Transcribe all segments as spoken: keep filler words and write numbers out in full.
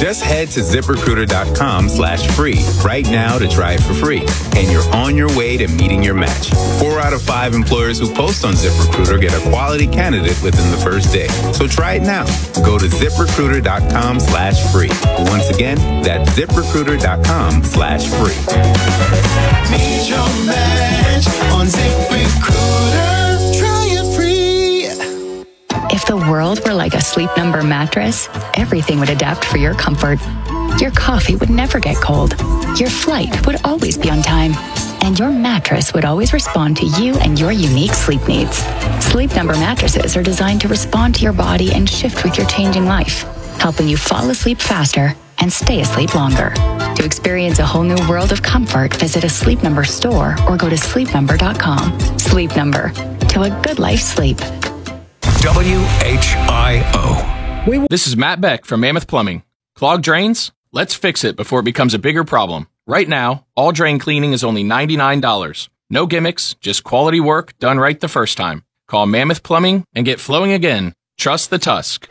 Just head to ZipRecruiter.com slash free right now to try it for free. And you're on your way to meeting your match. Four out of five employers who post on ZipRecruiter get a quality candidate within the first day. So try it now. Go to ZipRecruiter.com slash free. Once again, that's ZipRecruiter.com slash free. Meet your match on ZipRecruiter. Try it free. If the world were like a Sleep Number mattress, everything would adapt for your comfort. Your coffee would never get cold. Your flight would always be on time. And your mattress would always respond to you and your unique sleep needs. Sleep Number mattresses are designed to respond to your body and shift with your changing life, helping you fall asleep faster and stay asleep longer. To experience a whole new world of comfort, visit a Sleep Number store or go to sleep number dot com. Sleep Number. To a good life sleep. W H I O. This is Matt Beck from Mammoth Plumbing. Clogged drains? Let's fix it before it becomes a bigger problem. Right now, all drain cleaning is only ninety-nine dollars. No gimmicks, just quality work done right the first time. Call Mammoth Plumbing and get flowing again. Trust the Tusk.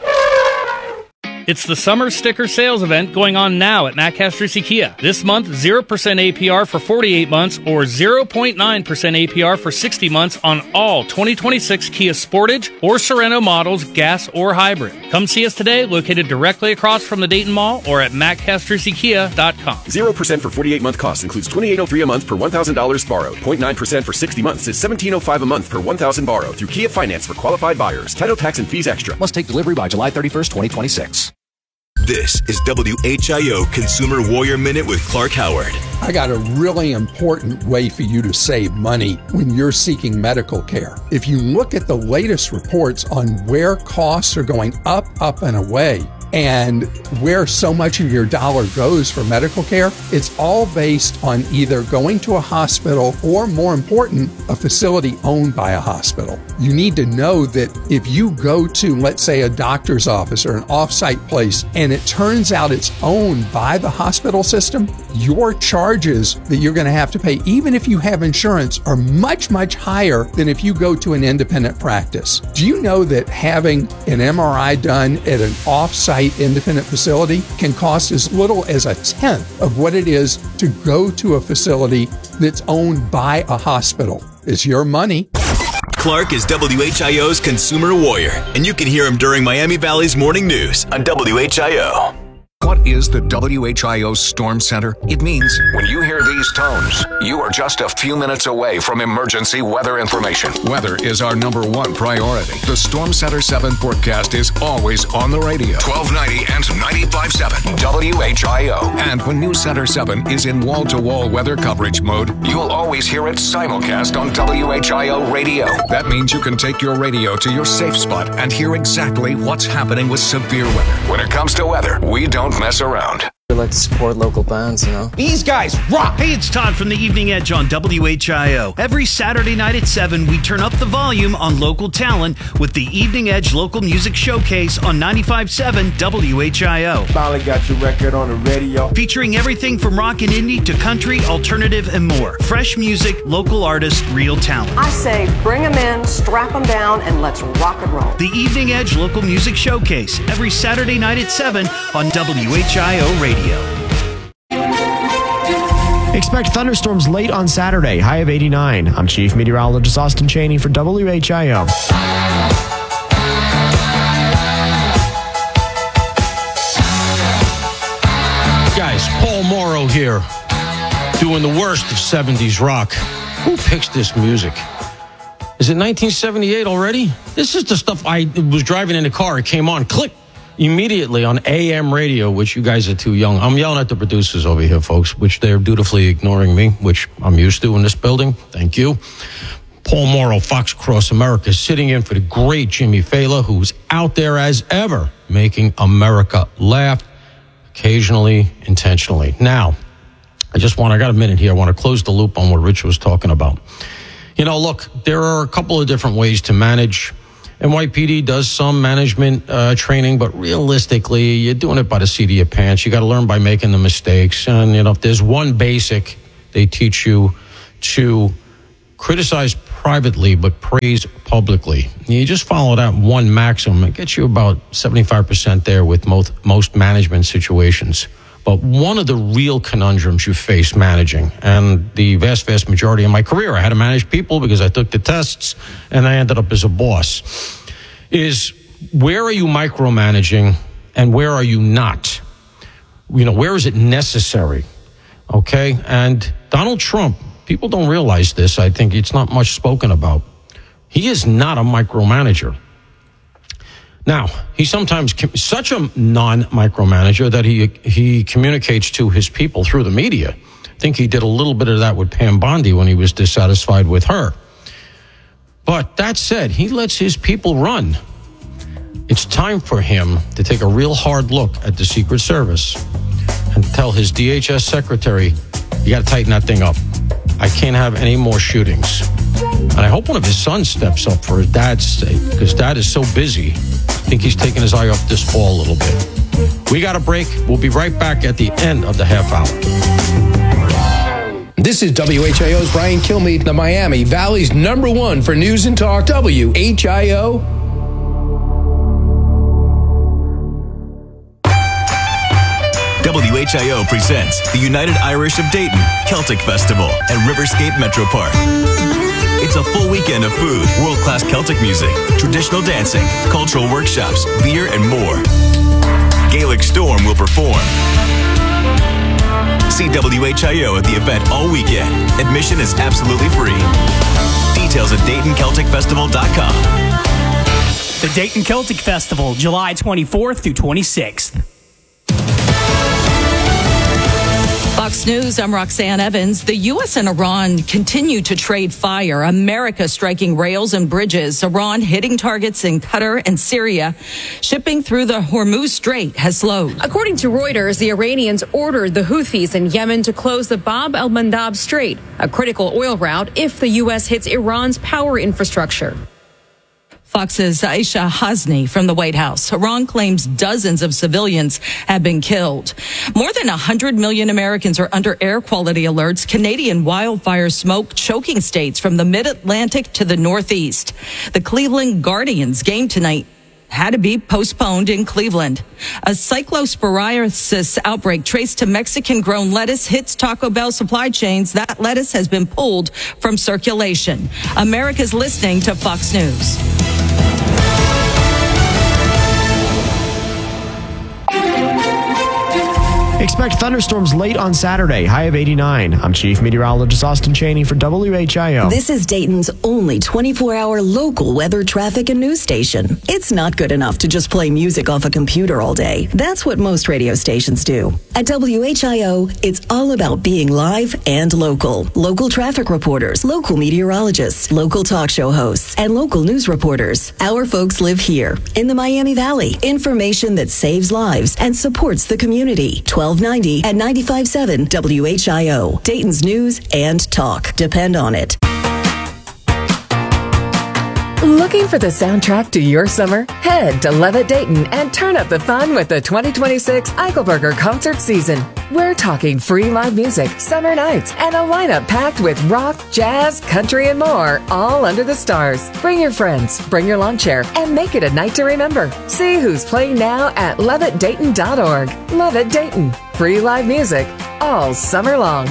It's the summer sticker sales event going on now at Matt Castries Kia. This month, zero percent A P R for forty-eight months or zero point nine percent A P R for sixty months on all twenty twenty-six Kia Sportage or Sorento models, gas or hybrid. Come see us today, located directly across from the Dayton Mall or at matt castries kia dot com. zero percent for forty-eight month cost includes twenty-eight oh three a month per one thousand dollars borrowed. zero point nine percent for sixty months is seventeen oh five a month per one thousand borrowed through Kia Finance for qualified buyers. Title, tax, and fees extra. Must take delivery by July thirty-first, twenty twenty-six. This is W H I O Consumer Warrior Minute with Clark Howard. I got a really important way for you to save money when you're seeking medical care. If you look at the latest reports on where costs are going up, up, and away, and where so much of your dollar goes for medical care, it's all based on either going to a hospital or, more important, a facility owned by a hospital. You need to know that if you go to, let's say, a doctor's office or an off-site place, and it turns out it's owned by the hospital system, your charges that you're going to have to pay, even if you have insurance, are much, much higher than if you go to an independent practice. Do you know that having an M R I done at an off-site independent facility can cost as little as a tenth of what it is to go to a facility that's owned by a hospital? It's your money. Clark is W H I O's Consumer Warrior, and you can hear him during Miami Valley's Morning News on W H I O. What is the W H I O Storm Center? It means when you hear these tones, you are just a few minutes away from emergency weather information. Weather is our number one priority. The Storm Center seven forecast is always on the radio. twelve ninety and ninety-five point seven W H I O. And when News Center seven is in wall-to-wall weather coverage mode, you'll always hear it simulcast on W H I O radio. That means you can take your radio to your safe spot and hear exactly what's happening with severe weather. When it comes to weather, we don't mess around. We like to support local bands, you know. These guys rock! Hey, it's Todd from The Evening Edge on W H I O. Every Saturday night at seven, we turn up the volume on local talent with the Evening Edge Local Music Showcase on ninety-five point seven W H I O. Finally got your record on the radio. Featuring everything from rock and indie to country, alternative, and more. Fresh music, local artists, real talent. I say bring them in, strap them down, and let's rock and roll. The Evening Edge Local Music Showcase, every Saturday night at seven on W H I O Radio. Expect thunderstorms late on Saturday, high of eighty-nine. I'm Chief Meteorologist Austin Cheney for W H I O. Guys, Paul Morrow here, doing the worst of seventies rock. Who picks this music? Is it nineteen seventy-eight already? This is the stuff I was driving in the car. It came on, click. Immediately on A M radio, which you guys are too young. I'm yelling at the producers over here, folks, which they're dutifully ignoring me, which I'm used to in this building. Thank you. Paul Morrow, Fox Across America, sitting in for the great Jimmy Fallon, who's out there as ever, making America laugh, occasionally, intentionally. Now, I just want, I got a minute here. I want to close the loop on what Rich was talking about. You know, look, there are a couple of different ways to manage. N Y P D does some management uh, training, but realistically, you're doing it by the seat of your pants. You got to learn by making the mistakes. And, you know, if there's one basic, they teach you to criticize privately, but praise publicly. You just follow that one maximum. It gets you about seventy-five percent there with most, most management situations. But one of the real conundrums you face managing, and the vast, vast majority of my career, I had to manage people because I took the tests and I ended up as a boss, is where are you micromanaging and where are you not? You know, where is it necessary? Okay? And Donald Trump, people don't realize this. I think it's not much spoken about. He is not a micromanager. Now, he's sometimes com- such a non-micromanager that he he communicates to his people through the media. I think he did a little bit of that with Pam Bondi when he was dissatisfied with her. But that said, he lets his people run. It's time for him to take a real hard look at the Secret Service and tell his D H S secretary, you got to tighten that thing up. I can't have any more shootings. And I hope one of his sons steps up for his dad's sake, because dad is so busy. I think he's taking his eye off this ball a little bit. We got a break. We'll be right back at the end of the half hour. This is W H I O's Brian Kilmeade, the Miami Valley's number one for news and talk, W H I O. W H I O presents the United Irish of Dayton Celtic Festival at Riverscape Metro Park. It's a full weekend of food, world-class Celtic music, traditional dancing, cultural workshops, beer, and more. Gaelic Storm will perform. See W H I O at the event all weekend. Admission is absolutely free. Details at Dayton Celtic Festival dot com. The Dayton Celtic Festival, July twenty-fourth through twenty-sixth. Fox News, I'm Roxanne Evans. The U S and Iran continue to trade fire. America striking rails and bridges. Iran hitting targets in Qatar and Syria. Shipping through the Hormuz Strait has slowed. According to Reuters, the Iranians ordered the Houthis in Yemen to close the Bab el-Mandab Strait, a critical oil route, if the U S hits Iran's power infrastructure. Fox's Aisha Hasni from the White House. Iran claims dozens of civilians have been killed. More than one hundred million Americans are under air quality alerts. Canadian wildfire smoke choking states from the mid-Atlantic to the Northeast. The Cleveland Guardians game tonight had to be postponed in Cleveland. A cyclosporiasis outbreak traced to Mexican-grown lettuce hits Taco Bell supply chains. That lettuce has been pulled from circulation. America's listening to Fox News. Expect thunderstorms late on Saturday, high of eighty-nine. I'm Chief Meteorologist Austin Chaney for W H I O. This is Dayton's only twenty-four hour local weather, traffic, and news station. It's not good enough to just play music off a computer all day. That's what most radio stations do. At W H I O, it's all about being live and local. Local traffic reporters, local meteorologists, local talk show hosts, and local news reporters. Our folks live here in the Miami Valley. Information that saves lives and supports the community. twelve ninety at ninety-five point seven W H I O. Dayton's news and talk. Depend on it. Looking for the soundtrack to your summer? Head to Levitt Dayton and turn up the fun with the twenty twenty-six Eichelberger concert season. We're talking free live music, summer nights, and a lineup packed with rock, jazz, country, and more, all under the stars. Bring your friends, bring your lawn chair, and make it a night to remember. See who's playing now at levitt dayton dot org. Levitt Dayton. Free live music all summer long.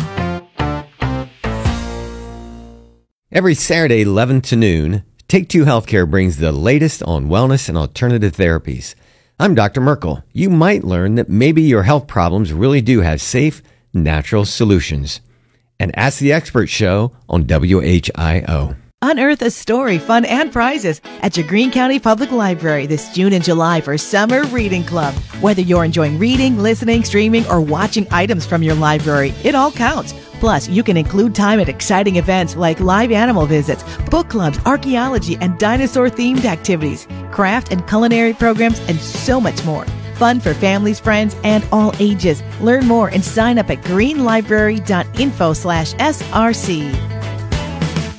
Every Saturday, eleven to noon, Take Two Healthcare brings the latest on wellness and alternative therapies. I'm Doctor Merkel. You might learn that maybe your health problems really do have safe, natural solutions. And Ask the Expert show on W H I O. Unearth a story, fun, and prizes at your Greene County Public Library this June and July for Summer Reading Club. Whether you're enjoying reading, listening, streaming, or watching items from your library, it all counts. Plus, you can include time at exciting events like live animal visits, book clubs, archaeology, and dinosaur-themed activities, craft and culinary programs, and so much more. Fun for families, friends, and all ages. Learn more and sign up at greenlibrary dot info slash S R C.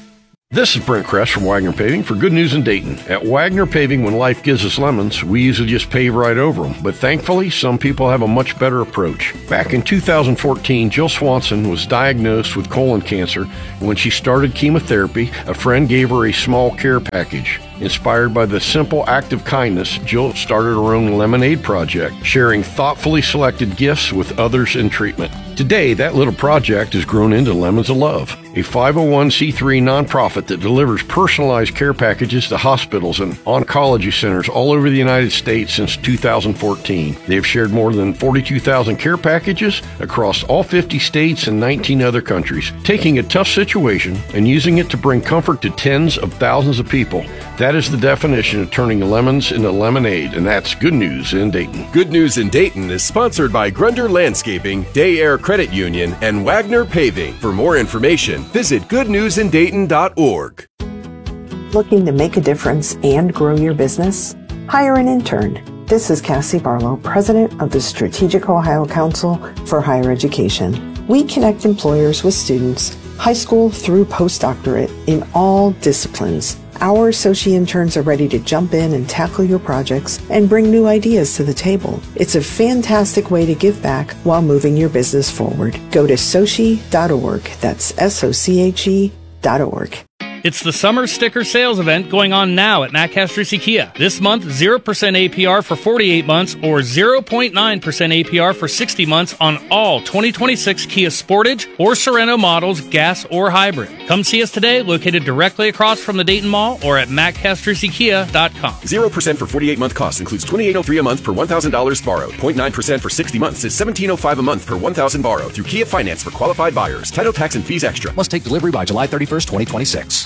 This is Brent Kress from Wagner Paving for Good News in Dayton. At Wagner Paving, when life gives us lemons, we usually just pave right over them. But thankfully, some people have a much better approach. Back in two thousand fourteen, Jill Swanson was diagnosed with colon cancer. When she started chemotherapy, a friend gave her a small care package. Inspired by the simple act of kindness, Jill started her own lemonade project, sharing thoughtfully selected gifts with others in treatment. Today, that little project has grown into Lemons of Love, a five oh one c three nonprofit that delivers personalized care packages to hospitals and oncology centers all over the United States since two thousand fourteen. They have shared more than forty-two thousand care packages across all fifty states and nineteen other countries, taking a tough situation and using it to bring comfort to tens of thousands of people. That is the definition of turning lemons into lemonade, and that's Good News in Dayton. Good News in Dayton is sponsored by Grunder Landscaping, Day Air Credit Union, and Wagner Paving. For more information, visit good news in dayton dot org. Looking to make a difference and grow your business? Hire an intern. This is Cassie Barlow, president of the Strategic Ohio Council for Higher Education. We connect employers with students, high school through postdoctorate, in all disciplines. Our associate interns are ready to jump in and tackle your projects and bring new ideas to the table. It's a fantastic way to give back while moving your business forward. Go to sochi dot org. That's S O C H E dot org. It's the summer sticker sales event going on now at Matt Castrucci Kia. This month, zero percent A P R for forty-eight months or zero point nine percent A P R for sixty months on all twenty twenty-six Kia Sportage or Sorento models, gas or hybrid. Come see us today, located directly across from the Dayton Mall or at matt castrucci kia dot com. zero percent for forty-eight month cost includes twenty-eight oh three a month per one thousand dollars borrowed. zero point nine percent for sixty months is seventeen oh five a month per one thousand borrowed through Kia Finance for qualified buyers. Title, tax, and fees extra. Must take delivery by July thirty-first, twenty twenty-six.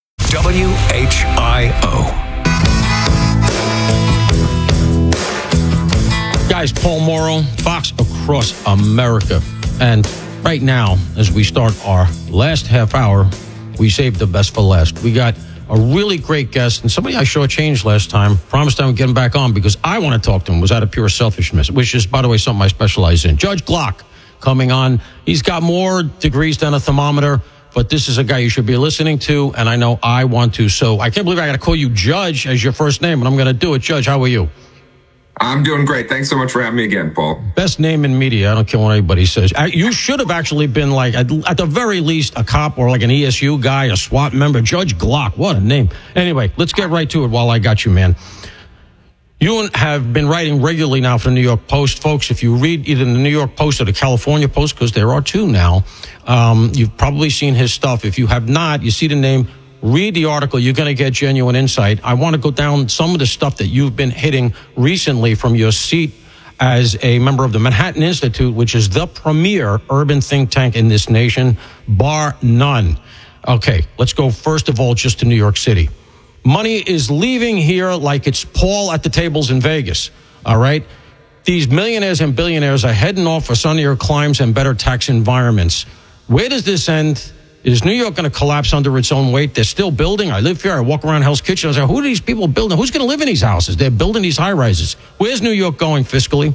W H I O. Guys, Paul Morrow, Fox Across America. And right now, as we start our last half hour, we saved the best for last. We got a really great guest and somebody I shortchanged last time. Promised I would get him back on because I want to talk to him. It was out of pure selfishness, which is, by the way, something I specialize in. Judge Glock coming on. He's got more degrees than a thermometer. But this is a guy you should be listening to, and I know I want to. So I can't believe I got to call you Judge as your first name, but I'm going to do it. Judge, how are you? I'm doing great. Thanks so much for having me again, Paul. Best name in media. I don't care what anybody says. You should have actually been like, at, at the very least, a cop or like an E S U guy, a SWAT member. Judge Glock. What a name. Anyway, let's get right to it while I got you, man. You have been writing regularly now for the New York Post. Folks, if you read either the New York Post or the California Post, because there are two now, um, you've probably seen his stuff. If you have not, you see the name, read the article. You're going to get genuine insight. I want to go down some of the stuff that you've been hitting recently from your seat as a member of the Manhattan Institute, which is the premier urban think tank in this nation, bar none. Okay, let's go first of all just to New York City. Money is leaving here like it's Paul at the tables in Vegas, all right? These millionaires and billionaires are heading off for sunnier climes and better tax environments. Where does this end? Is New York going to collapse under its own weight? They're still building. I live here. I walk around Hell's Kitchen. I say, who are these people building? Who's going to live in these houses? They're building these high-rises. Where's New York going fiscally?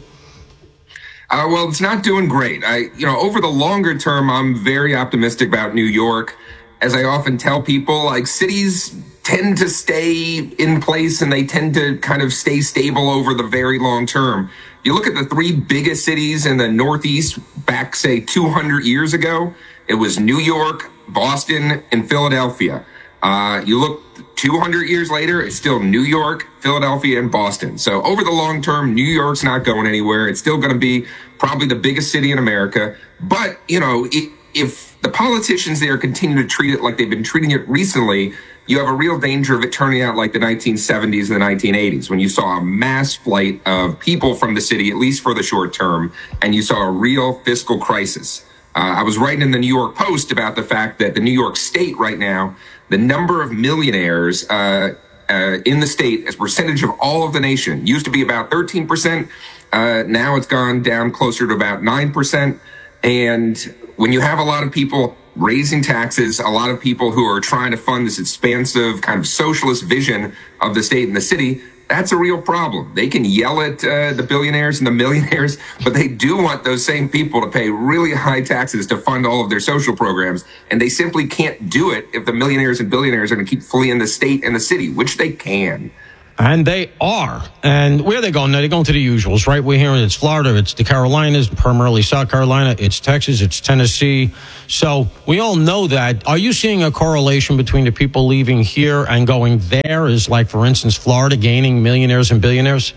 Uh, well, it's not doing great. I, you know, over the longer term, I'm very optimistic about New York. As I often tell people, like cities tend to stay in place and they tend to kind of stay stable over the very long term. You look at the three biggest cities in the Northeast back, say, two hundred years ago, it was New York, Boston, and Philadelphia. Uh, you look two hundred years later, it's still New York, Philadelphia, and Boston. So over the long term, New York's not going anywhere. It's still going to be probably the biggest city in America. But, you know, it, if the politicians there continue to treat it like they've been treating it recently, you have a real danger of it turning out like the nineteen seventies and the nineteen eighties, when you saw a mass flight of people from the city, at least for the short term, and you saw a real fiscal crisis. Uh, I was writing in the New York Post about the fact that the New York State right now, the number of millionaires uh, uh, in the state as percentage of all of the nation used to be about thirteen percent. Uh, now it's gone down closer to about nine percent. And when you have a lot of people raising taxes, a lot of people who are trying to fund this expansive kind of socialist vision of the state and the city, That's a real problem. They can yell at uh, the billionaires and the millionaires, but they do want those same people to pay really high taxes to fund all of their social programs. And they simply can't do it if the millionaires and billionaires are going to keep fleeing the state and the city, which they can. And they are. And where are they going? They're going to the usuals, right? We're hearing it's Florida, it's the Carolinas, primarily South Carolina, it's Texas, it's Tennessee. So we all know that. Are you seeing a correlation between the people leaving here and going there? Is like, for instance, Florida gaining millionaires and billionaires?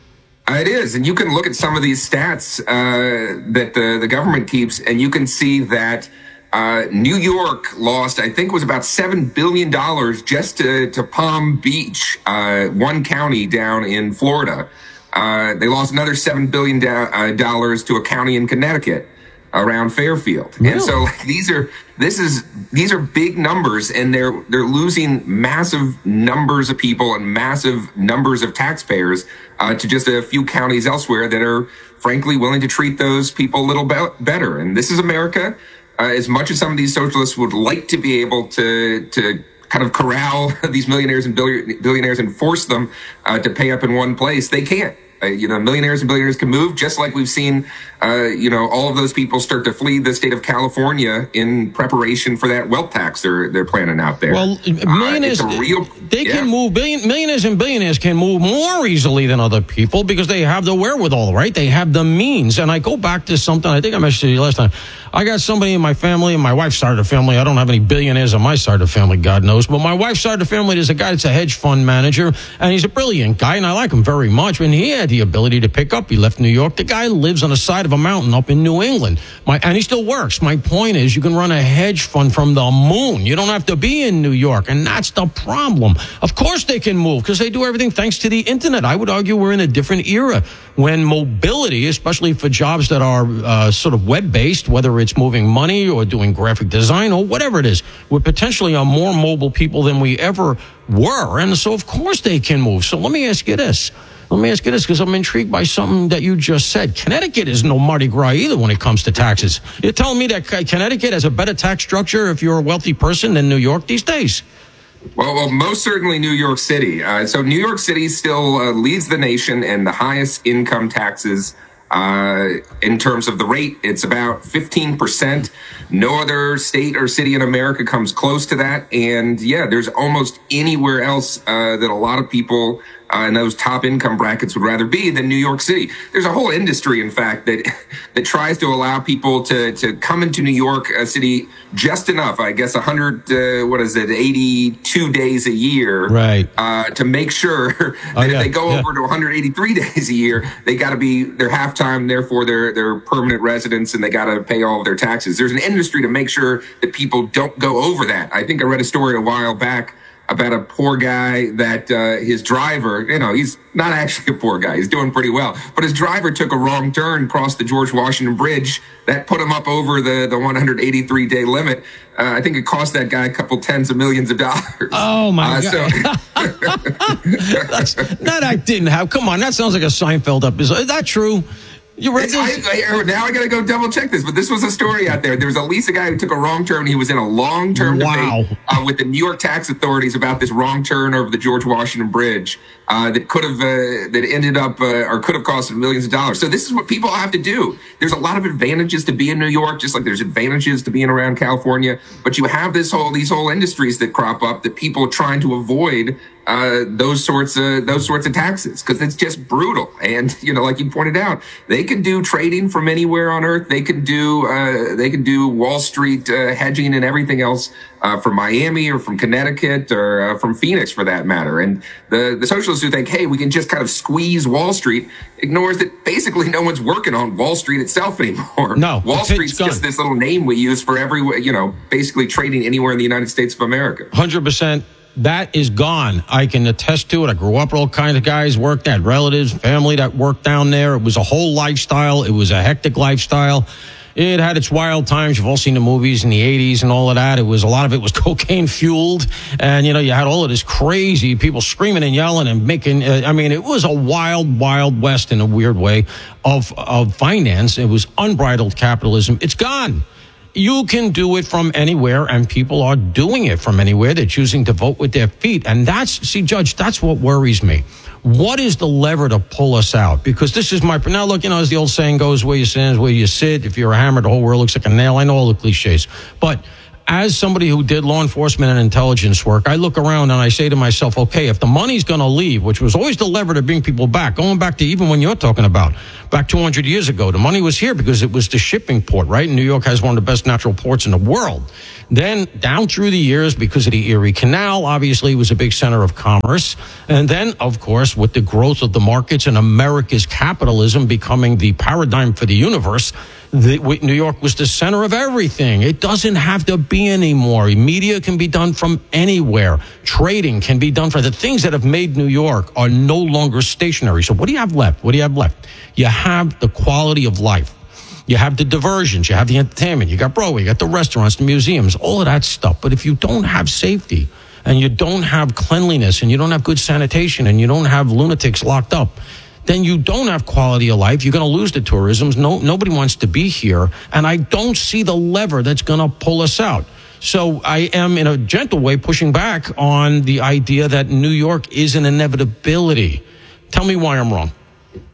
It is. And you can look at some of these stats uh, that the, the government keeps, and you can see that Uh, New York lost, I think it was about seven billion dollars just to, to Palm Beach, uh, one county down in Florida. Uh, they lost another seven billion dollars to a county in Connecticut around Fairfield. Really? And so like, these are, this is, these are big numbers, and they're, they're losing massive numbers of people and massive numbers of taxpayers, uh, to just a few counties elsewhere that are frankly willing to treat those people a little be- better. And this is America. Uh, as much as some of these socialists would like to be able to to kind of corral these millionaires and billionaires and force them uh, to pay up in one place, they can't. Uh, you know, millionaires and billionaires can move, just like we've seen, uh, you know, all of those people start to flee the state of California in preparation for that wealth tax they're they're planning out there. Well, millionaires, uh, it's a real, they yeah. can move, billion, millionaires and billionaires can move more easily than other people because they have the wherewithal, right? They have the means. And I go back to something, I think I mentioned to you last time. I got somebody in my family, and my wife started a family. I don't have any billionaires on my side of the family, God knows. But my wife started a family. There's a guy that's a hedge fund manager, and he's a brilliant guy, and I like him very much. And he had the ability to pick up. He left New York. The guy lives on the side of a mountain up in New England. My, and he still works. My point is, you can run a hedge fund from the moon. You don't have to be in New York, and that's the problem. Of course they can move because they do everything thanks to the internet. I would argue we're in a different era when mobility, especially for jobs that are uh, sort of web-based, whether it's moving money or doing graphic design or whatever it is, we're potentially are more mobile people than we ever were. And so, of course, they can move. So let me ask you this. Let me ask you this, because I'm intrigued by something that you just said. Connecticut is no Mardi Gras either when it comes to taxes. You're telling me that Connecticut has a better tax structure if you're a wealthy person than New York these days? Well, well, most certainly New York City. Uh, so New York City still uh, leads the nation in the highest income taxes. Uh, in terms of the rate, it's about fifteen percent. No other state or city in America comes close to that. And yeah, there's almost anywhere else uh, that a lot of people uh, in those top income brackets would rather be than New York City. There's a whole industry, in fact, that that tries to allow people to to come into New York uh, City just enough, I guess, one hundred, uh, what is it, eighty-two days a year, right? Uh, to make sure that oh, yeah, if they go yeah. over to one hundred eighty-three days a year, they got to be their half time, therefore they're they're permanent residents, and they got to pay all of their taxes. There's an industry to make sure that people don't go over that. I think I read a story a while back about a poor guy that uh, his driver, you know, he's not actually a poor guy. He's doing pretty well. But his driver took a wrong turn, crossed the George Washington Bridge. That put him up over the, the one hundred eighty-three day limit. Uh, I think it cost that guy a couple tens of millions of dollars. Oh, my uh, God. So That's, that I didn't have. Come on, that sounds like a Seinfeld episode. Is that true? You read this? I, I, now I got to go double check this, but this was a story out there. There was at least a guy who took a wrong turn. He was in a long term wow. debate uh, with the New York tax authorities about this wrong turn over the George Washington Bridge uh, that could have uh, that ended up uh, or could have cost him millions of dollars. So this is what people have to do. There's a lot of advantages to be in New York, just like there's advantages to being around California. But you have this whole these whole industries that crop up that people are trying to avoid. Uh, those sorts of those sorts of taxes, because it's just brutal. And you know, like you pointed out, they can do trading from anywhere on earth. They can do uh, they can do Wall Street uh, hedging and everything else uh, from Miami or from Connecticut or uh, from Phoenix, for that matter. And the the socialists who think, hey, we can just kind of squeeze Wall Street, ignores that basically no one's working on Wall Street itself anymore. No, Wall Street's just this little name we use for every, you know, basically trading anywhere in the United States of America. one hundred percent. That is gone. I can attest to it. I grew up with all kinds of guys, worked at relatives, family that worked down there. It was a whole lifestyle. It was a hectic lifestyle. It had its wild times. You've all seen the movies in the eighties and all of that. It was, a lot of it was cocaine fueled. And, you know, you had all of this crazy people screaming and yelling and making, uh, I mean, it was a wild, wild west in a weird way of, of finance. It was unbridled capitalism. It's gone. You can do it from anywhere, and people are doing it from anywhere. They're choosing to vote with their feet. And that's, see, Judge, that's what worries me. What is the lever to pull us out? Because this is my, now look, you know, as the old saying goes, where you stand is where you sit. If you're a hammer, the whole world looks like a nail. I know all the cliches. But as somebody who did law enforcement and intelligence work, I look around and I say to myself, okay, if the money's going to leave, which was always the lever to bring people back, going back to even when you're talking about back two hundred years ago, the money was here because it was the shipping port, right? And New York has one of the best natural ports in the world. Then down through the years, because of the Erie Canal, obviously it was a big center of commerce. And then, of course, with the growth of the markets and America's capitalism becoming the paradigm for the universe, the, New York was the center of everything. It doesn't have to be anymore. Media can be done from anywhere. Trading can be done from the things that have made New York are no longer stationary. So what do you have left? What do you have left? You have the quality of life. You have the diversions, you have the entertainment, you got Broadway, you got the restaurants, the museums, all of that stuff. But if you don't have safety and you don't have cleanliness and you don't have good sanitation and you don't have lunatics locked up, then you don't have quality of life. You're going to lose the tourism. No, nobody wants to be here. And I don't see the lever that's going to pull us out. So I am, in a gentle way, pushing back on the idea that New York is an inevitability. Tell me why I'm wrong.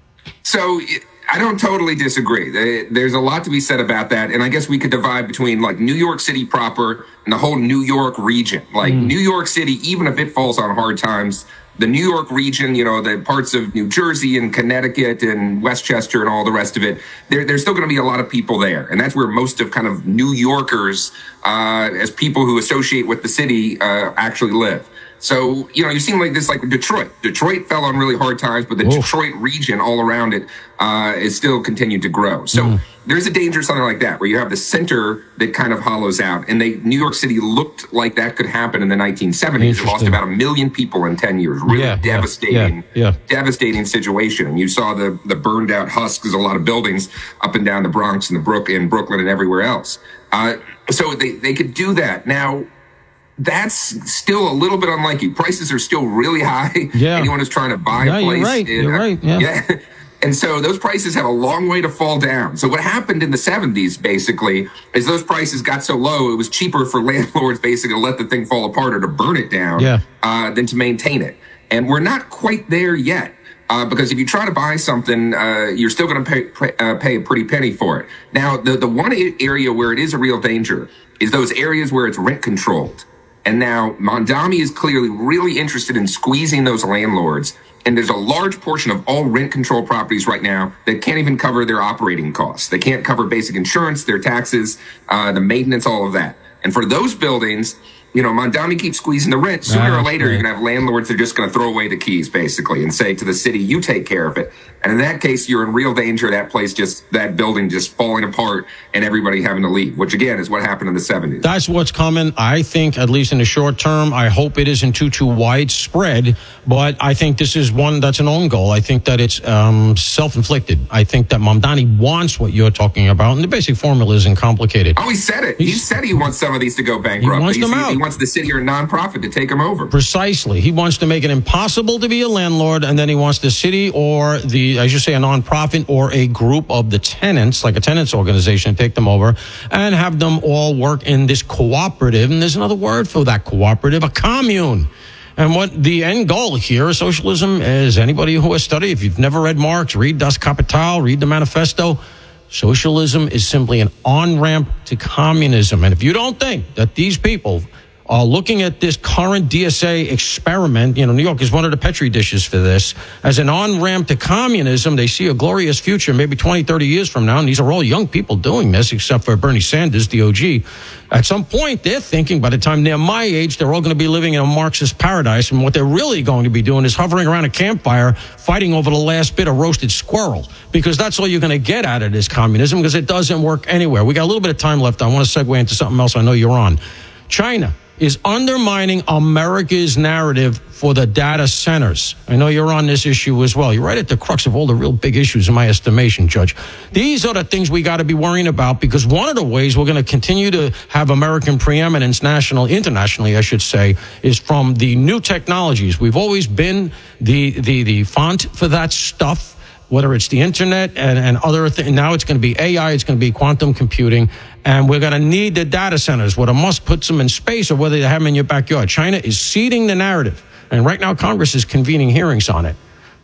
So I don't totally disagree. There's a lot to be said about that. And I guess we could divide between like New York City proper and the whole New York region. Like mm. New York City, even if it falls on hard times, the New York region, you know, the parts of New Jersey and Connecticut and Westchester and all the rest of it, there, there's still going to be a lot of people there. And that's where most of kind of New Yorkers, uh, as people who associate with the city, uh, actually live. So, you know, you seem like this, like Detroit. Detroit fell on really hard times, but the Whoa. Detroit region all around it uh, is still continued to grow. So mm. there's a danger, something like that, where you have the center that kind of hollows out. And they, New York City looked like that could happen in the nineteen seventies. It lost about a million people in ten years. Really yeah, devastating, yeah, yeah. devastating situation. And you saw the, the burned out husks of a lot of buildings up and down the Bronx and the Brook in Brooklyn and everywhere else. Uh, so they, they could do that. Now, that's still a little bit unlikely. Prices are still really high. Yeah. Anyone who's trying to buy yeah, a place. You're right. You're uh, right. Yeah. yeah. And so those prices have a long way to fall down. So what happened in the seventies, basically, is those prices got so low, it was cheaper for landlords basically to let the thing fall apart or to burn it down yeah. uh, than to maintain it. And we're not quite there yet. Uh, because if you try to buy something, uh, you're still going to pay, pay, uh, pay a pretty penny for it. Now, the, the one area where it is a real danger is those areas where it's rent controlled. And now Mondami is clearly really interested in squeezing those landlords. And there's a large portion of all rent control properties right now that can't even cover their operating costs. They can't cover basic insurance, their taxes, uh, the maintenance, all of that. And for those buildings, you know, Mondami keeps squeezing the rent. Sooner or later, you're going to have landlords that are just going to throw away the keys, basically, and say to the city, you take care of it. And in that case, you're in real danger. That place just, that building just falling apart and everybody having to leave, which again is what happened in the seventies. That's what's coming. I think, at least in the short term, I hope it isn't too, too widespread, but I think this is one that's an own goal. I think that it's um, self-inflicted. I think that Mamdani wants what you're talking about, and the basic formula isn't complicated. Oh, he said it. He's, he said he wants some of these to go bankrupt. He wants them out. He wants the city or a nonprofit to take them over. Precisely. He wants to make it impossible to be a landlord, and then he wants the city or the, I should say, a nonprofit or a group of the tenants, like a tenants organization, to take them over and have them all work in this cooperative. And there's another word for that cooperative, a commune. And what the end goal here is socialism, is anybody who has studied, if you've never read Marx, read Das Kapital, read the Manifesto. Socialism is simply an on-ramp to communism. And if you don't think that these people are looking at this current D S A experiment, you know, New York is one of the petri dishes for this, as an on-ramp to communism, they see a glorious future maybe twenty, thirty years from now, and these are all young people doing this, except for Bernie Sanders, the O G. At some point, they're thinking by the time they're my age, they're all going to be living in a Marxist paradise, and what they're really going to be doing is hovering around a campfire, fighting over the last bit of roasted squirrel, because that's all you're going to get out of this communism, because it doesn't work anywhere. We got a little bit of time left. I want to segue into something else I know you're on. China is undermining America's narrative for the data centers. I know you're on this issue as well. You're right at the crux of all the real big issues in my estimation, Judge. These are the things we got to be worrying about, because one of the ways we're going to continue to have American preeminence national, internationally, I should say, is from the new technologies. We've always been the, the, the font for that stuff, whether it's the internet and, and other things. Now it's going to be A I, it's going to be quantum computing, and we're going to need the data centers, whether Musk puts them in space or whether they have them in your backyard. China is seeding the narrative, and right now Congress is convening hearings on it.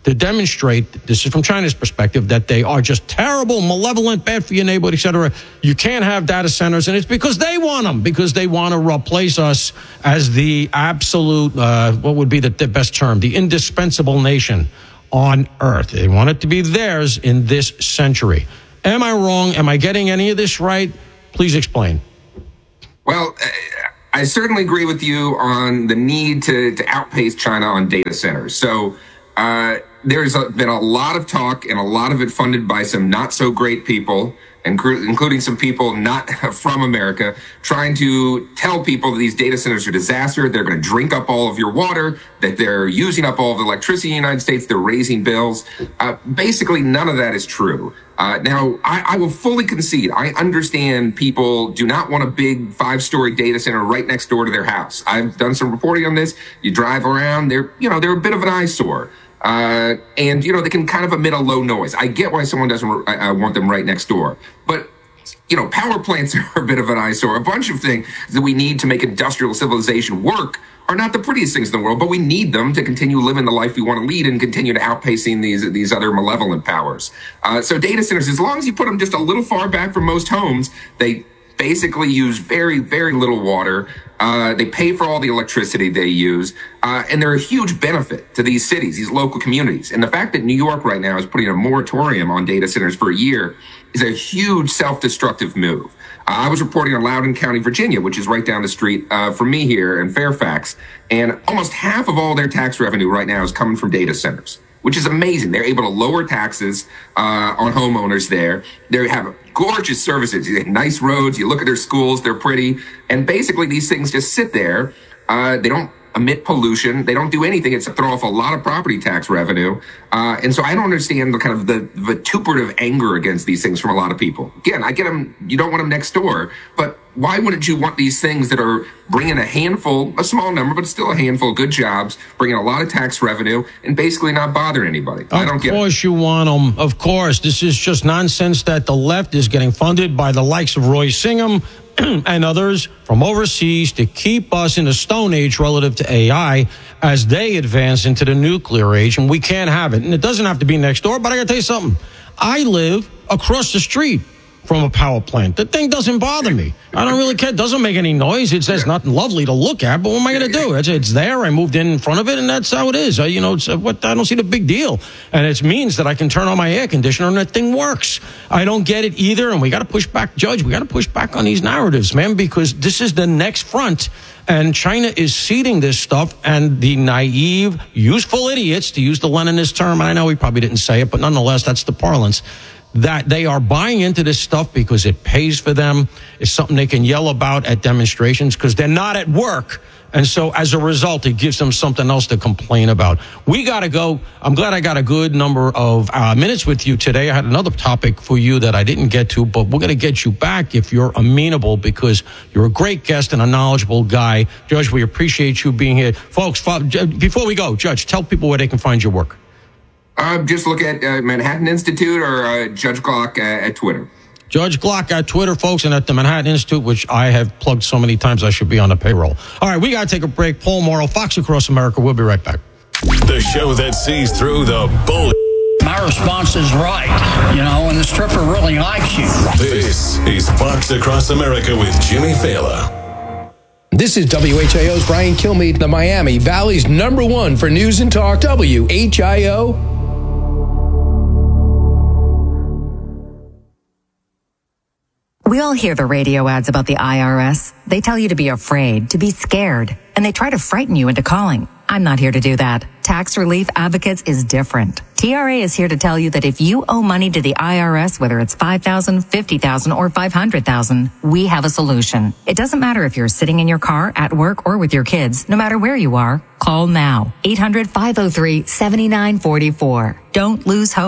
to demonstrate, this is from China's perspective, that they are just terrible, malevolent, bad for your neighborhood, et cetera. You can't have data centers, and it's because they want them, because they want to replace us as the absolute, uh, what would be the, the best term, the indispensable nation on Earth. They want it to be theirs in this century. Am I wrong? Am I getting any of this right? Please explain. Well, I certainly agree with you on the need to, to outpace China on data centers. So uh, there's a, been a lot of talk, and a lot of it funded by some not so great people, including some people not from America, trying to tell people that these data centers are a disaster. They're going to drink up all of your water, that they're using up all of the electricity in the United States, they're raising bills. Uh, basically, none of that is true. Uh, now, I, I will fully concede. I understand people do not want a big five-story data center right next door to their house. I've done some reporting on this. You drive around, they're, you know, they're a bit of an eyesore. Uh, and, you know, they can kind of emit a low noise. I get why someone doesn't uh, want them right next door. But, you know, power plants are a bit of an eyesore. A bunch of things that we need to make industrial civilization work are not the prettiest things in the world, but we need them to continue living the life we want to lead and continue to outpacing these these other malevolent powers. Uh, so data centers, as long as you put them just a little far back from most homes, they basically use very, very little water. Uh, they pay for all the electricity they use, uh, and they're a huge benefit to these cities, these local communities. And the fact that New York right now is putting a moratorium on data centers for a year is a huge self-destructive move. Uh, I was reporting on Loudoun County, Virginia, which is right down the street uh, from me here in Fairfax, and almost half of all their tax revenue right now is coming from data centers, which is amazing. They're able to lower taxes uh, on homeowners there. They have gorgeous services. You have nice roads. You look at their schools. They're pretty. And basically, these things just sit there. Uh, they don't emit pollution. They don't do anything except throw off a lot of property tax revenue. Uh, and so I don't understand the kind of the vituperative anger against these things from a lot of people. Again, I get them. You don't want them next door. But why wouldn't you want these things that are bringing a handful, a small number, but still a handful of good jobs, bringing a lot of tax revenue, and basically not bothering anybody? I don't get it. Of course you want them. Of course. This is just nonsense that the left is getting funded by the likes of Roy Singham and others from overseas to keep us in the Stone Age relative to A I as they advance into the nuclear age, and we can't have it. And it doesn't have to be next door, but I got to tell you something. I live across the street from a power plant. The thing doesn't bother me. I don't really care. It doesn't make any noise. It says nothing lovely to look at, but what am I going to do? It's, it's there. I moved in in front of it, and that's how it is. I, you know, it's, uh, what, I don't see the big deal. And it means that I can turn on my air conditioner, and that thing works. I don't get it either, and we got to push back, Judge. We got to push back on these narratives, man, because this is the next front. And China is seeding this stuff, and the naive, useful idiots, to use the Leninist term, and I know he probably didn't say it, but nonetheless, that's the parlance, that they are buying into this stuff because it pays for them. It's something they can yell about at demonstrations because they're not at work. And so as a result, it gives them something else to complain about. We got to go. I'm glad I got a good number of uh, minutes with you today. I had another topic for you that I didn't get to, but we're going to get you back if you're amenable because you're a great guest and a knowledgeable guy. Judge, we appreciate you being here. Folks, before we go, Judge, tell people where they can find your work. Uh, just look at uh, Manhattan Institute or uh, Judge Glock uh, at Twitter. Judge Glock at Twitter, folks, and at the Manhattan Institute, which I have plugged so many times I should be on the payroll. All right, we got to take a break. Paul Morrow, Fox Across America. We'll be right back. The show that sees through the bull. My response is right, you know, and the stripper really likes you. This is Fox Across America with Jimmy Fallon. This is W H I O's Brian Kilmeade, the Miami Valley's number one for news and talk, W H I O. We all hear the radio ads about the I R S. They tell you to be afraid, to be scared, and they try to frighten you into calling. I'm not here to do that. Tax Relief Advocates is different. T R A is here to tell you that if you owe money to the I R S, whether it's five thousand dollars, fifty thousand dollars, or five hundred thousand dollars, we have a solution. It doesn't matter if you're sitting in your car, at work, or with your kids. No matter where you are, call now. eight hundred, five oh three, seven nine four four. Don't lose hope.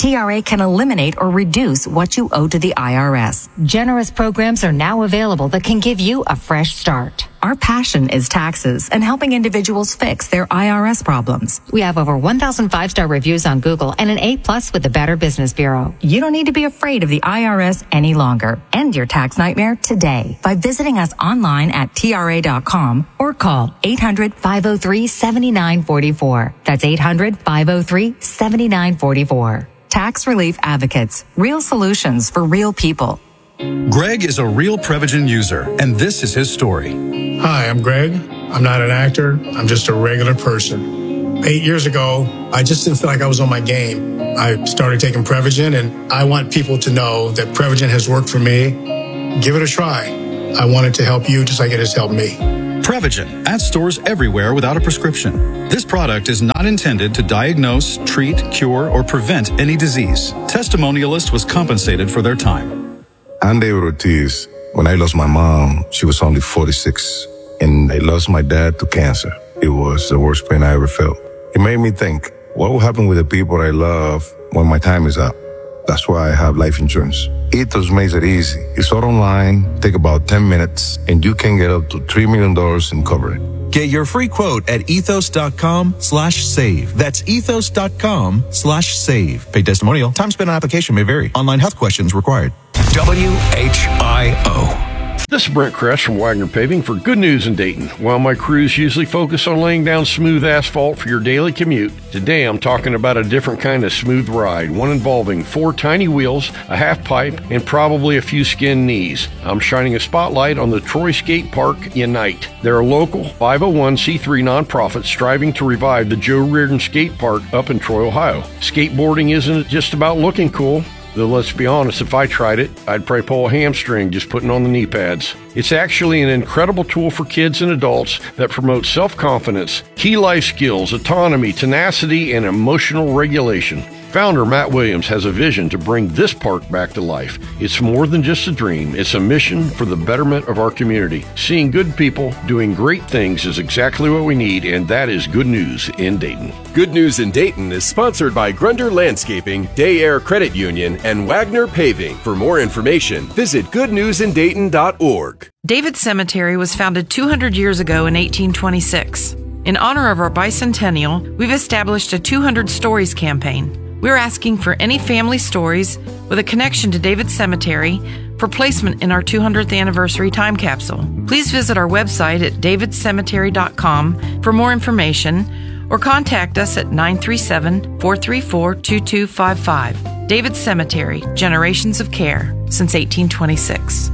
T R A can eliminate or reduce what you owe to the I R S. Generous programs are now available that can give you a fresh start. Our passion is taxes and helping individuals fix their I R S problems. We have over one thousand five-star reviews on Google and an A plus with the Better Business Bureau. You don't need to be afraid of the I R S any longer. End your tax nightmare today by visiting us online at T R A dot com or call eight hundred, five oh three, seven nine four four. That's eight hundred, five oh three, seven nine four four. Tax Relief Advocates. Real solutions for real people. Greg is a real Prevagen user, and this is his story. Hi, I'm Greg. I'm not an actor. I'm just a regular person. Eight years ago, I just didn't feel like I was on my game. I started taking Prevagen, and I want people to know that Prevagen has worked for me. Give it a try. I want it to help you just like it has helped me. Prevagen, at stores everywhere without a prescription. This product is not intended to diagnose, treat, cure, or prevent any disease. Testimonialist was compensated for their time. I'm David Ortiz. When I lost my mom, she was only forty-six, and I lost my dad to cancer. It was the worst pain I ever felt. It made me think, what will happen with the people I love when my time is up? That's why I have life insurance. Ethos makes it easy. It's all online, take about ten minutes, and you can get up to three million dollars in coverage. Get your free quote at ethos.com slash save. That's ethos.com slash save. Paid testimonial. Time spent on application may vary. Online health questions required. W H I O. This is Brent Kress from Wagner Paving for Good News in Dayton. While my crews usually focus on laying down smooth asphalt for your daily commute, today I'm talking about a different kind of smooth ride, one involving four tiny wheels, a half pipe, and probably a few skinned knees. I'm shining a spotlight on the Troy Skate Park Unite. They're a local five oh one c three nonprofit striving to revive the Joe Reardon Skate Park up in Troy, Ohio. Skateboarding isn't just about looking cool. Though let's be honest, if I tried it, I'd probably pull a hamstring just putting on the knee pads. It's actually an incredible tool for kids and adults that promotes self-confidence, key life skills, autonomy, tenacity, and emotional regulation. Founder Matt Williams has a vision to bring this park back to life. It's more than just a dream. It's a mission for the betterment of our community. Seeing good people doing great things is exactly what we need, and that is Good News in Dayton. Good News in Dayton is sponsored by Grunder Landscaping, Day Air Credit Union, and Wagner Paving. For more information, visit good news in dayton dot org. David Cemetery was founded two hundred years ago in eighteen twenty-six. In honor of our bicentennial, we've established a two hundred Stories campaign. We're asking for any family stories with a connection to David Cemetery for placement in our two hundredth anniversary time capsule. Please visit our website at david cemetery dot com for more information or contact us at nine three seven, four three four, two two five five. David Cemetery, Generations of Care, since eighteen twenty-six.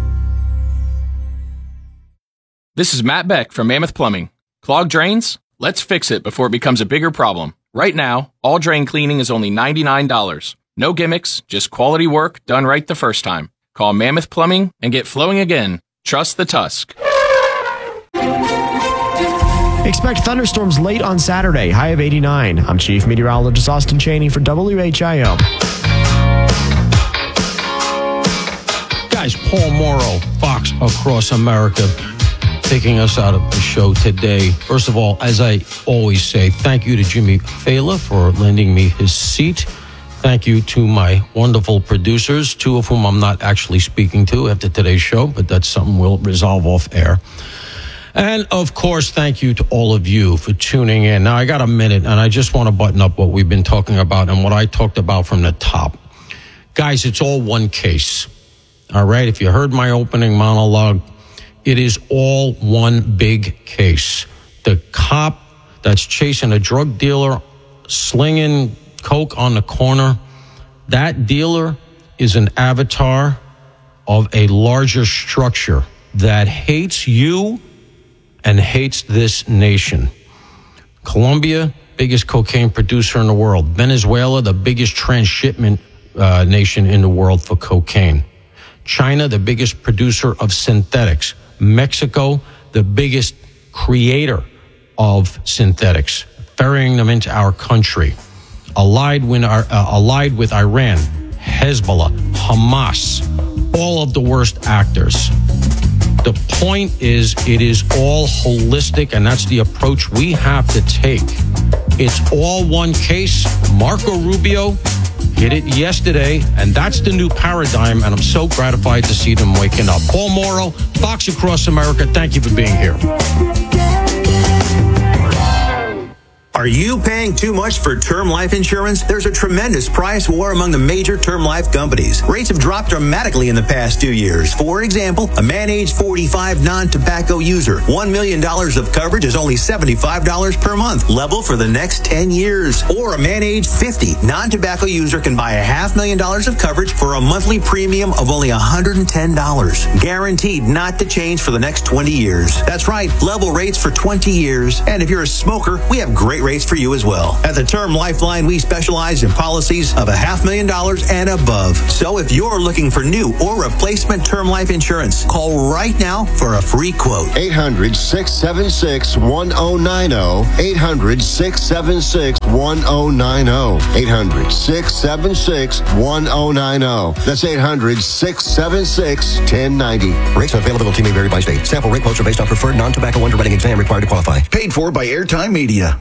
This is Matt Beck from Mammoth Plumbing. Clogged drains? Let's fix it before it becomes a bigger problem. Right now, all drain cleaning is only ninety-nine dollars. No gimmicks, just quality work done right the first time. Call Mammoth Plumbing and get flowing again. Trust the Tusk. Expect thunderstorms late on Saturday, high of eighty-nine. I'm Chief Meteorologist Austin Chaney for W H I O. Guys, Paul Morrow, Fox Across America, taking us out of the show today. First of all, as I always say, thank you to Jimmy Fela for lending me his seat. Thank you to my wonderful producers, two of whom I'm not actually speaking to after today's show, but that's something we'll resolve off air. And, of course, thank you to all of you for tuning in. Now, I got a minute, and I just want to button up what we've been talking about and what I talked about from the top. Guys, it's all one case. All right? If you heard my opening monologue, it is all one big case. The cop that's chasing a drug dealer, slinging coke on the corner, that dealer is an avatar of a larger structure that hates you and hates this nation. Colombia, biggest cocaine producer in the world. Venezuela, the biggest transshipment uh, nation in the world for cocaine. China, the biggest producer of synthetics. Mexico, the biggest creator of synthetics, ferrying them into our country. Allied with, our, uh, allied with Iran, Hezbollah, Hamas, all of the worst actors. The point is, it is all holistic, and that's the approach we have to take. It's all one case. Marco Rubio, Hit it yesterday, and that's the new paradigm, and I'm so gratified to see them waking up. Paul Morrow, Fox Across America, thank you for being here. Are you paying too much for term life insurance? There's a tremendous price war among the major term life companies. Rates have dropped dramatically in the past two years. For example, a man age forty-five non-tobacco user, one million dollars of coverage is only seventy-five dollars per month, level for the next ten years. Or a man age fifty non-tobacco user can buy a half million dollars of coverage for a monthly premium of only one hundred ten dollars. Guaranteed not to change for the next twenty years. That's right, level rates for twenty years. And if you're a smoker, we have great rates for you as well. At the Term Lifeline, we specialize in policies of a half million dollars and above. So if you're looking for new or replacement term life insurance, call right now for a free quote. eight hundred, six seven six, one oh nine oh. eight hundred, six seven six, one oh nine oh. eight hundred, six seven six, one oh nine oh. That's eight hundred, six seven six, one oh nine oh. Rates and availability may vary by state. Sample rate quotes are based on preferred non-tobacco underwriting exam required to qualify. Paid for by Airtime Media.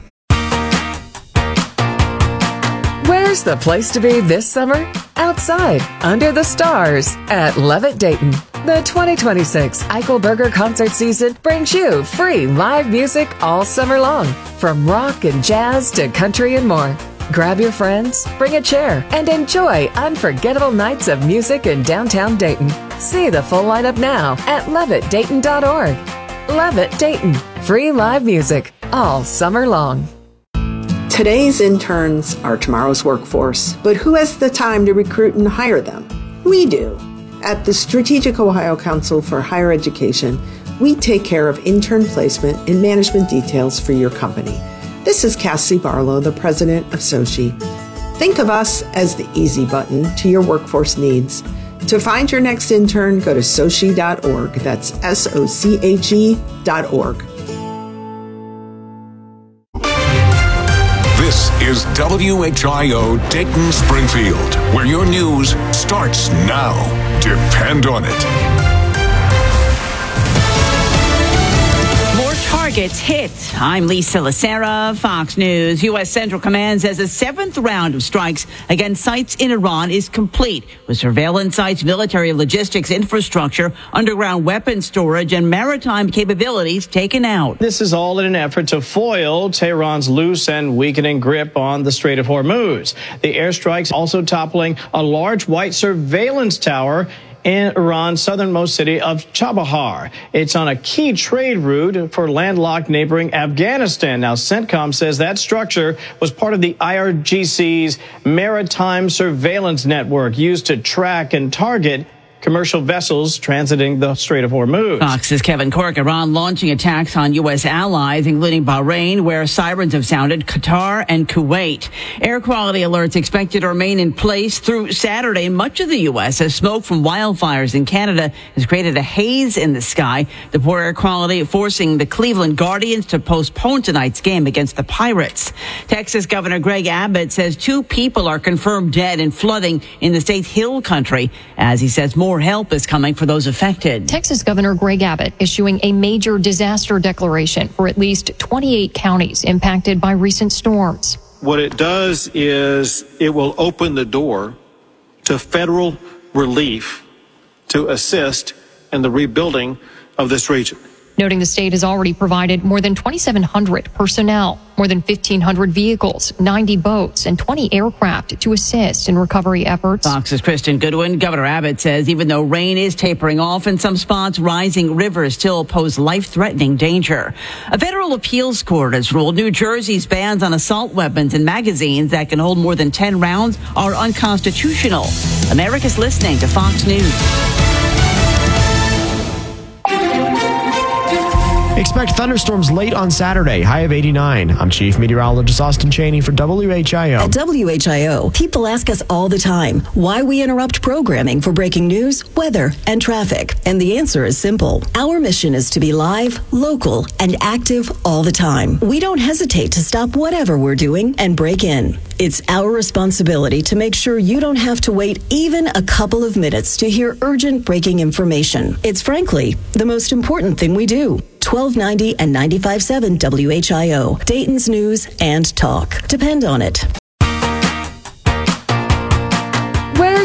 Where's the place to be this summer? Outside, under the stars, at Levitt Dayton. The twenty twenty-six Eichelberger concert season brings you free live music all summer long, from rock and jazz to country and more. Grab your friends, bring a chair, and enjoy unforgettable nights of music in downtown Dayton. See the full lineup now at levitt dayton dot org. Levitt Dayton, free live music all summer long. Today's interns are tomorrow's workforce, but who has the time to recruit and hire them? We do. At the Strategic Ohio Council for Higher Education, we take care of intern placement and management details for your company. This is Cassie Barlow, the president of SOCHE. Think of us as the easy button to your workforce needs. To find your next intern, go to soche dot org. That's S O C H E dot org. This is W H I O Dayton Springfield, where your news starts now. Depend on it. Targets hit. I'm Lisa Lacera, Fox News. U S. Central Command says a seventh round of strikes against sites in Iran is complete, with surveillance sites, military logistics infrastructure, underground weapons storage, and maritime capabilities taken out. This is all in an effort to foil Tehran's loose and weakening grip on the Strait of Hormuz. The airstrikes also toppling a large white surveillance tower in Iran's southernmost city of Chabahar. It's on a key trade route for landlocked neighboring Afghanistan. Now, CENTCOM says that structure was part of the I R G C's maritime surveillance network used to track and target commercial vessels transiting the Strait of Hormuz. Fox's Kevin Cork. Iran launching attacks on U S allies, including Bahrain, where sirens have sounded, Qatar, and Kuwait. Air quality alerts expected to remain in place through Saturday in much of the U S as smoke from wildfires in Canada has created a haze in the sky. The poor air quality forcing the Cleveland Guardians to postpone tonight's game against the Pirates. Texas Governor Greg Abbott says two people are confirmed dead in flooding in the state's hill country, as he says more More help is coming for those affected. Texas Governor Greg Abbott issuing a major disaster declaration for at least twenty-eight counties impacted by recent storms. What it does is it will open the door to federal relief to assist in the rebuilding of this region. Noting the state has already provided more than twenty-seven hundred personnel, more than fifteen hundred vehicles, ninety boats, and twenty aircraft to assist in recovery efforts. Fox's Kristen Goodwin. Governor Abbott says even though rain is tapering off in some spots, rising rivers still pose life-threatening danger. A federal appeals court has ruled New Jersey's bans on assault weapons and magazines that can hold more than ten rounds are unconstitutional. America's listening to Fox News. Expect thunderstorms late on Saturday, high of eighty-nine. I'm Chief Meteorologist Austin Chaney for W H I O. At W H I O, people ask us all the time why we interrupt programming for breaking news, weather, and traffic. And the answer is simple. Our mission is to be live, local, and active all the time. We don't hesitate to stop whatever we're doing and break in. It's our responsibility to make sure you don't have to wait even a couple of minutes to hear urgent breaking information. It's frankly the most important thing we do. twelve ninety and ninety-five point seven W H I O, Dayton's News and Talk. Depend on it.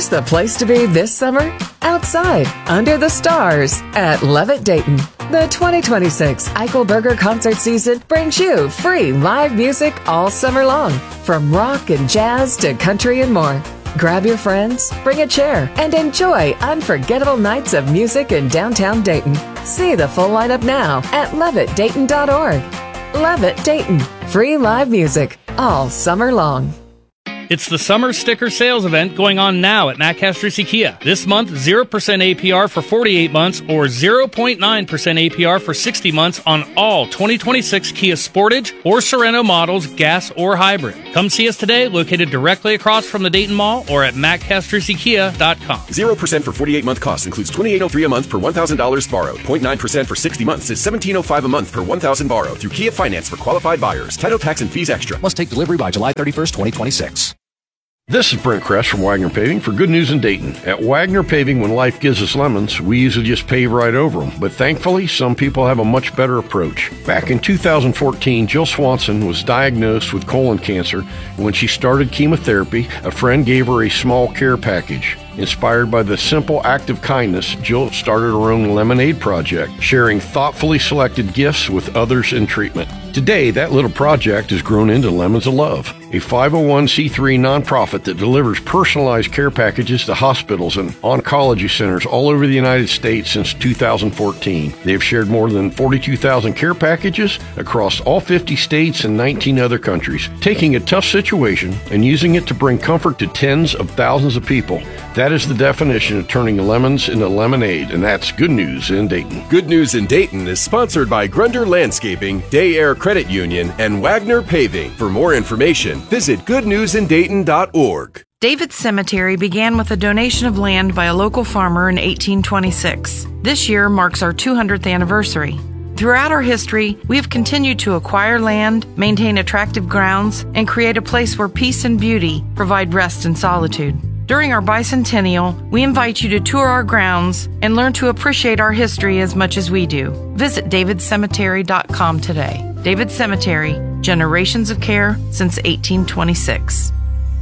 Where's the place to be this summer? Outside, under the stars, at Levitt Dayton. The twenty twenty-six Eichelberger concert season brings you free live music all summer long, from rock and jazz to country and more. Grab your friends, bring a chair, and enjoy unforgettable nights of music in downtown Dayton. See the full lineup now at levitt dayton dot org. Levitt Dayton. Free live music all summer long. It's the summer sticker sales event going on now at Matt Castrucci Kia. This month, zero percent A P R for forty-eight months or zero point nine percent A P R for sixty months on all twenty twenty-six Kia Sportage or Sorento models, gas or hybrid. Come see us today, located directly across from the Dayton Mall or at matt castrucci kia dot com. zero percent for forty-eight month cost includes twenty-eight oh three a month per one thousand dollars borrowed. zero point nine percent for sixty months is seventeen oh five a month per one thousand borrowed through Kia Finance for qualified buyers. Title, tax, and fees extra. Must take delivery by July thirty-first, twenty twenty-six. This is Brent Kress from Wagner Paving for Good News in Dayton. At Wagner Paving, when life gives us lemons, we usually just pave right over them. But thankfully, some people have a much better approach. Back in two thousand fourteen, Jill Swanson was diagnosed with colon cancer. When she started chemotherapy, a friend gave her a small care package. Inspired by the simple act of kindness, Jill started her own lemonade project, sharing thoughtfully selected gifts with others in treatment. Today, that little project has grown into Lemons of Love, a five oh one c three nonprofit that delivers personalized care packages to hospitals and oncology centers all over the United States since two thousand fourteen. They have shared more than forty-two thousand care packages across all fifty states and nineteen other countries, taking a tough situation and using it to bring comfort to tens of thousands of people. That is the definition of turning lemons into lemonade, and that's Good News in Dayton. Good News in Dayton is sponsored by Grunder Landscaping, Day Air Credit Union, and Wagner Paving. For more information, visit good news in dayton dot org. David's Cemetery began with a donation of land by a local farmer in eighteen twenty-six. This year marks our two hundredth anniversary. Throughout our history, we have continued to acquire land, maintain attractive grounds, and create a place where peace and beauty provide rest and solitude. During our bicentennial, we invite you to tour our grounds and learn to appreciate our history as much as we do. Visit david cemetery dot com today. David Cemetery, generations of care since eighteen twenty-six.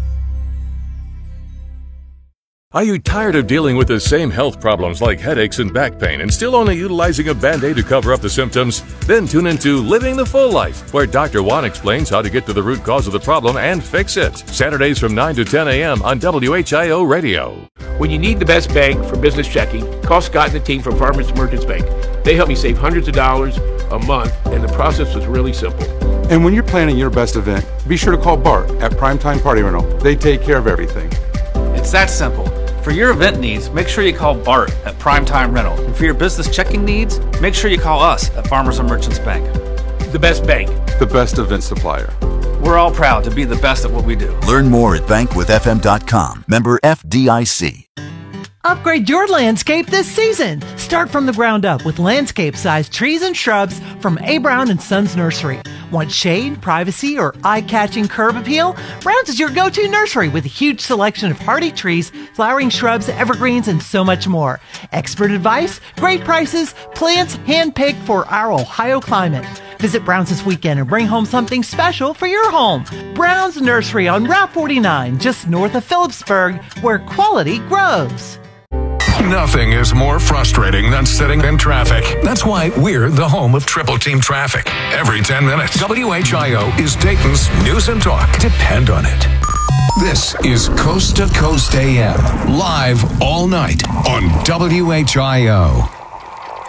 Are you tired of dealing with the same health problems like headaches and back pain and still only utilizing a Band-Aid to cover up the symptoms? Then tune into Living the Full Life, where Doctor Juan explains how to get to the root cause of the problem and fix it. Saturdays from nine to ten a.m. on W H I O Radio. When you need the best bank for business checking, call Scott and the team from Farmers Merchants Bank. They help me save hundreds of dollars a month, and the process was really simple. And when you're planning your best event, be sure to call Bart at Primetime Party Rental. They take care of everything. It's that simple. For your event needs, make sure you call Bart at Primetime Rental. And for your business checking needs, make sure you call us at Farmers and Merchants Bank. The best bank. The best event supplier. We're all proud to be the best at what we do. Learn more at bank with f m dot com. Member F D I C. Upgrade your landscape this season. Start from the ground up with landscape-sized trees and shrubs from A. Brown and Sons Nursery. Want shade, privacy, or eye-catching curb appeal? Brown's is your go-to nursery with a huge selection of hardy trees, flowering shrubs, evergreens, and so much more. Expert advice, great prices, plants hand-picked for our Ohio climate. Visit Brown's this weekend and bring home something special for your home. Brown's Nursery on Route forty-nine, just north of Phillipsburg, where quality grows. Nothing is more frustrating than sitting in traffic. That's why we're the home of Triple Team Traffic. Every ten minutes, W H I O is Dayton's news and talk. Depend on it. This is Coast to Coast A M, live all night on W H I O.